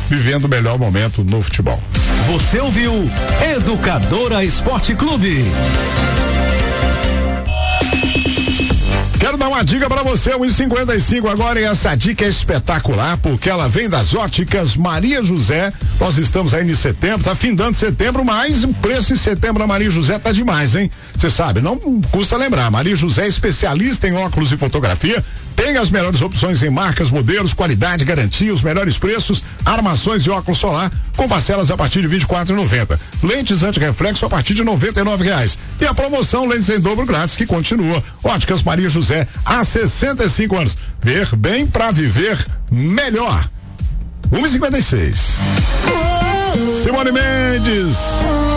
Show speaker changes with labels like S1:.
S1: vivendo o melhor momento no futebol.
S2: Você ouviu Educadora Esporte Clube.
S1: Quero dar uma dica para você, 1h55 agora, e essa dica é espetacular, porque ela vem das óticas Maria José. Nós estamos aí em setembro, tá findando setembro, mas o preço em setembro na Maria José tá demais, hein? Você sabe, não custa lembrar, Maria José é especialista em óculos e fotografia, tem as melhores opções em marcas, modelos, qualidade, garantia, os melhores preços, armações de óculos solar, com parcelas a partir de R$ 24,90. Lentes anti-reflexo a partir de R$ 99,00. E a promoção lentes em dobro grátis que continua. Óticas Maria José, há 65 anos. Ver bem pra viver melhor. 1h56. Simone Mendes.